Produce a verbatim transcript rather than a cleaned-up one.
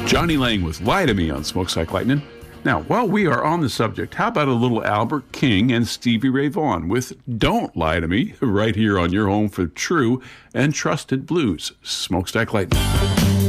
Johnny Lang with Lie to Me on Smokestack Lightning. Now, while we are on the subject, how about a little Albert King and Stevie Ray Vaughan with Don't Lie to Me right here on your home for true and trusted blues, Smokestack Lightning.